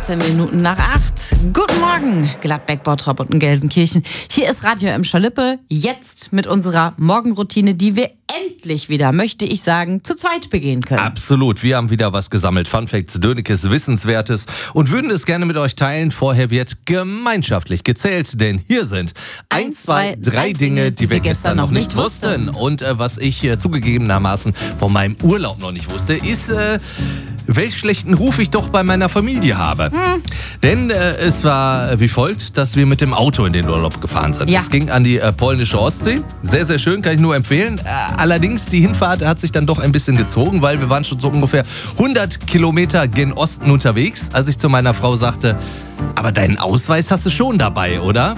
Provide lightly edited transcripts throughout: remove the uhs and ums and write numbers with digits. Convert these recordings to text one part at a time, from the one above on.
13 Minuten nach 8. Guten Morgen, Gladbeck, Bottrop und Gelsenkirchen. Hier ist Radio im Schalippe, jetzt mit unserer Morgenroutine, die wir endlich wieder, möchte ich sagen, zu zweit begehen können. Absolut, wir haben wieder was gesammelt. Funfacts, Dönekes, Wissenswertes und würden es gerne mit euch teilen. Vorher wird gemeinschaftlich gezählt, denn hier sind 1, 2, 3 Dinge, die wir gestern noch nicht wussten. Und was ich zugegebenermaßen von meinem Urlaub noch nicht wusste, ist, welch schlechten Ruf ich doch bei meiner Familie habe. Denn es war wie folgt, dass wir mit dem Auto in den Urlaub gefahren sind. Ja. Es ging an die polnische Ostsee. Sehr, sehr schön, kann ich nur empfehlen. Allerdings, die Hinfahrt hat sich dann doch ein bisschen gezogen, weil wir waren schon so ungefähr 100 Kilometer gen Osten unterwegs, als ich zu meiner Frau sagte, aber deinen Ausweis hast du schon dabei, oder?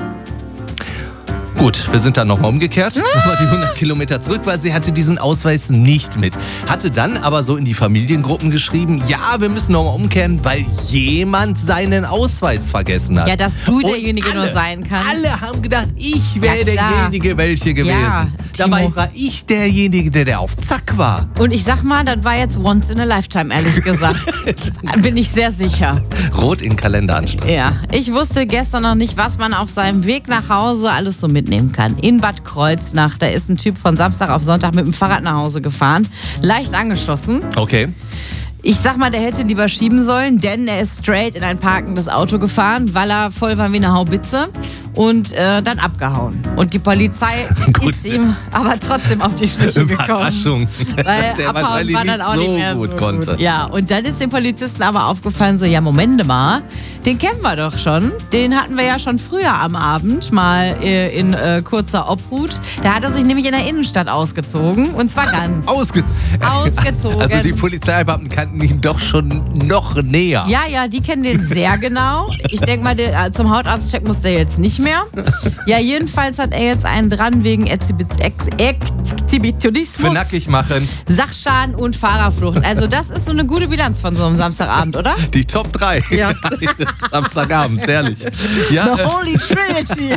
Gut, wir sind dann nochmal umgekehrt, nochmal die 100 Kilometer zurück, weil sie hatte diesen Ausweis nicht mit. Hatte dann aber so in die Familiengruppen geschrieben, ja, wir müssen nochmal umkehren, weil jemand seinen Ausweis vergessen hat. Ja, dass du Und derjenige nur sein kannst. Alle haben gedacht, ich wäre Ja, klar. derjenige, welche gewesen. Ja, Dabei Timo. war ich derjenige, der auf Zack war. Und ich sag mal, das war jetzt once in a lifetime, ehrlich gesagt. Bin ich sehr sicher. Rot in den Kalender anstrengen. Ja, ich wusste gestern noch nicht, was man auf seinem Weg nach Hause alles so mitnehmen kann. In Bad Kreuznach, da ist ein Typ von Samstag auf Sonntag mit dem Fahrrad nach Hause gefahren. Leicht angeschossen. Okay. Ich sag mal, der hätte lieber schieben sollen, denn er ist straight in ein parkendes Auto gefahren, weil er voll war wie eine Haubitze und dann abgehauen. Und die Polizei Gut. ist ihm aber trotzdem auf die Schliche gekommen. Überraschung. Weil Der abhauen wahrscheinlich war dann nicht auch nicht so mehr gut so konnte. Gut. Ja, und dann ist dem Polizisten aber aufgefallen, so, ja, Moment mal, den kennen wir doch schon. Den hatten wir ja schon früher am Abend mal in kurzer Obhut. Da hat er sich nämlich in der Innenstadt ausgezogen und zwar ganz. Ausgezogen. Also die Polizeibeamten kannten ihn doch schon noch näher. Ja, die kennen den sehr genau. Ich denke mal, zum Hautarztcheck muss der jetzt nicht mehr. Ja, jedenfalls hat er jetzt einen dran wegen Exhibitionismus, Für nackig machen. Sachschaden und Fahrerflucht. Also das ist so eine gute Bilanz von so einem Samstagabend, oder? Die Top 3. Ja. Samstagabend, herrlich. Ja, The Holy Trinity.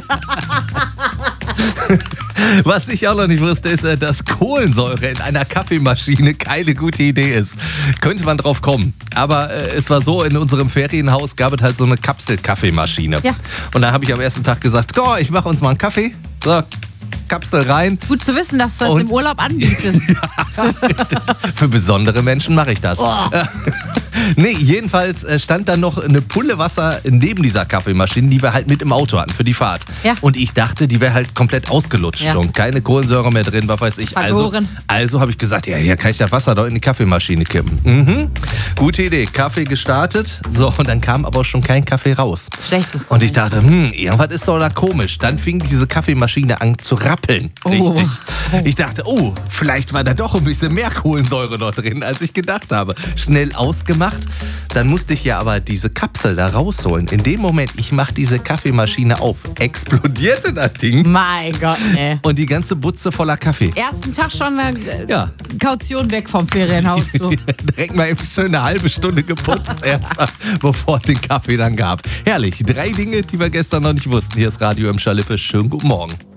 was ich auch noch nicht wusste, ist, dass Kohlensäure in einer Kaffeemaschine keine gute Idee ist. Könnte man drauf kommen. Aber es war so, in unserem Ferienhaus gab es halt so eine Kapsel-Kaffeemaschine. Ja. Und da habe ich am ersten Tag gesagt, ich mache uns mal einen Kaffee. So, Kapsel rein. Gut zu wissen, dass du das Und- im Urlaub anbietest. Für besondere Menschen mache ich das. Oh. Nee, jedenfalls stand dann noch eine Pulle Wasser neben dieser Kaffeemaschine, die wir halt mit im Auto hatten für die Fahrt. Ja. Und ich dachte, die wäre halt komplett ausgelutscht Ja. schon. Keine Kohlensäure mehr drin, was weiß ich. Vergoren. Also habe ich gesagt, ja, hier kann ich das Wasser doch in die Kaffeemaschine kippen. Gute Idee. Kaffee gestartet. So, und dann kam aber schon kein Kaffee raus. Schlechtes Und ich Zeichen. dachte, irgendwas ist doch da komisch. Dann fing diese Kaffeemaschine an zu rappeln. Oh. Richtig. Ich dachte, vielleicht war da doch ein bisschen mehr Kohlensäure noch drin, als ich gedacht habe. Schnell ausgemacht. Dann musste ich ja aber diese Kapsel da rausholen. In dem Moment, ich mache diese Kaffeemaschine auf, explodierte das Ding Mein Gott, ey. und die ganze Butze voller Kaffee. Ersten Tag schon Ja. Kaution weg vom Ferienhaus. Du. Direkt mal eben schön eine halbe Stunde geputzt, erstmal, bevor es den Kaffee dann gab. Herrlich. 3 Dinge, die wir gestern noch nicht wussten. Hier ist Radio im Schalippe. Schönen guten Morgen.